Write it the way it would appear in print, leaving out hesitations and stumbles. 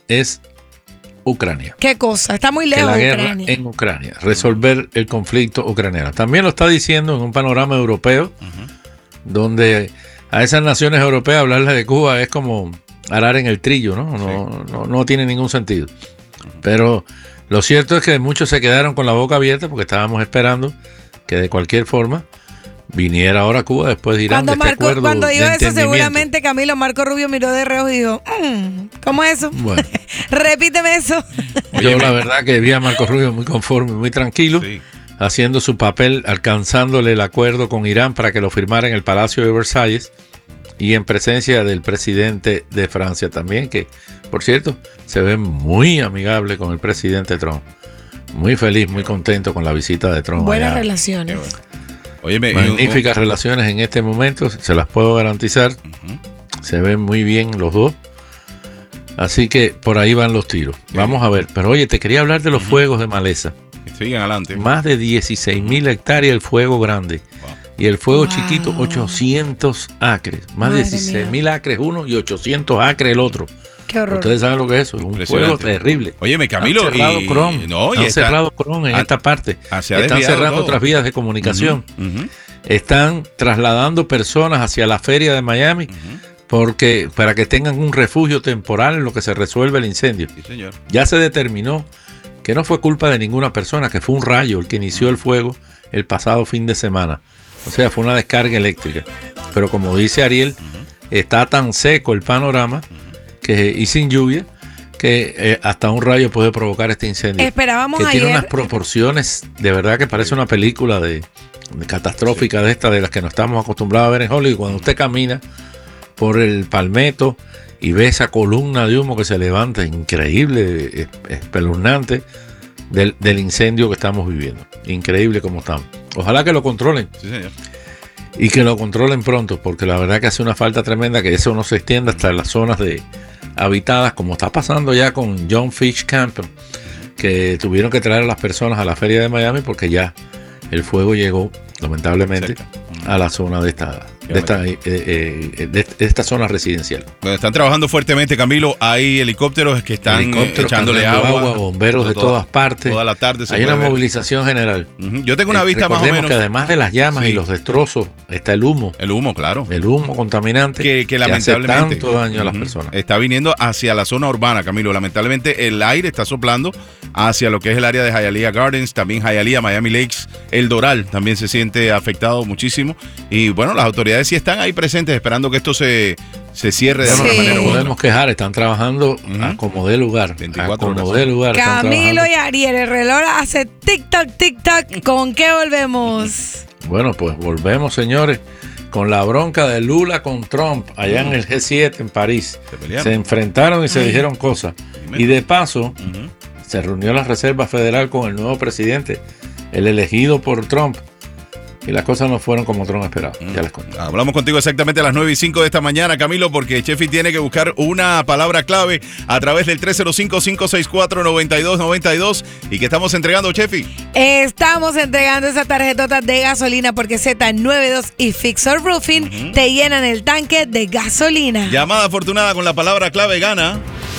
es Ucrania. ¿Qué cosa? Está muy lejos la guerra Ucrania. en Ucrania, resolver el conflicto ucraniano. También lo está diciendo en un panorama europeo, donde a esas naciones europeas hablarle de Cuba es como arar en el trillo, ¿no? No tiene ningún sentido. Pero lo cierto es que muchos se quedaron con la boca abierta porque estábamos esperando que de cualquier forma viniera ahora Cuba después de Irán. Cuando dijo eso, seguramente Camilo Marco Rubio miró de reojo y dijo, ¿cómo es eso? Bueno. Repíteme eso. Yo la verdad que vi a Marco Rubio muy conforme, muy tranquilo, haciendo su papel, alcanzándole el acuerdo con Irán para que lo firmara en el Palacio de Versalles y en presencia del presidente de Francia también, que por cierto se ve muy amigable con el presidente Trump. Muy feliz, muy contento con la visita de Trump. Buenas relaciones. Magníficas relaciones en este momento, se las puedo garantizar. Se ven muy bien los dos. Así que por ahí van los tiros. Vamos a ver. Pero oye, te quería hablar de los fuegos de maleza. Sigan adelante. Más de 16,000 hectáreas el fuego grande. Y el fuego chiquito, 800 acres. Más de 16,000 acres uno y 800 acres el otro. Qué horror. Ustedes saben lo que es eso. Es un fuego terrible. Óyeme, Camilo. Han cerrado Cron en esta parte. Están cerrando otras vías de comunicación. Están trasladando personas hacia la feria de Miami para que tengan un refugio temporal en lo que se resuelve el incendio. Sí, señor. Ya se determinó que no fue culpa de ninguna persona, que fue un rayo el que inició el fuego el pasado fin de semana. O sea, fue una descarga eléctrica. Pero como dice Ariel, está tan seco el panorama y sin lluvia que hasta un rayo puede provocar este incendio. Esperábamos que ayer. Tiene unas proporciones, de verdad que parece una película de catastrófica de las que no estamos acostumbrados a ver en Hollywood. Cuando usted camina por el Palmetto y ve esa columna de humo que se levanta, increíble, espeluznante, del incendio que estamos viviendo. Increíble como estamos. Ojalá que lo controlen. Sí, señor. Y que lo controlen pronto, porque la verdad que hace una falta tremenda que eso no se extienda hasta las zonas habitadas, como está pasando ya con John Fish Camp, que tuvieron que traer a las personas a la feria de Miami porque ya el fuego llegó, lamentablemente, a la zona de esta zona residencial. Bueno, están trabajando fuertemente, Camilo. Hay helicópteros que están echándole agua, bomberos de todas partes. Toda la tarde hay una movilización general. Yo tengo una vista más o menos. Que además de las llamas y los destrozos, está el humo. El humo, claro. El humo contaminante que lamentablemente hace tanto daño a las personas. Está viniendo hacia la zona urbana, Camilo. Lamentablemente el aire está soplando hacia lo que es el área de Hialeah Gardens, también Hialeah, Miami Lakes, El Doral también se siente afectado muchísimo. Y bueno, las autoridades sí están ahí presentes esperando que esto se cierre de alguna manera. No podemos quejar, están trabajando a como de lugar. 24 horas. Camilo y Ariel, el reloj hace tic-tac. ¿Con qué volvemos? Bueno, pues volvemos, señores, con la bronca de Lula con Trump allá en el G7 en París. Se enfrentaron y se dijeron cosas. Y de paso, se reunió la Reserva Federal con el nuevo presidente, el elegido por Trump. Y las cosas no fueron como Trump esperaba. Ya les conté. Hablamos contigo exactamente a las 9:05 de esta mañana, Camilo, porque Chefi tiene que buscar una palabra clave a través del 305-564-9292. ¿Y qué estamos entregando, Chefi? Estamos entregando esa tarjetota de gasolina porque Z92 y Fixer Roofing te llenan el tanque de gasolina. Llamada afortunada con la palabra clave gana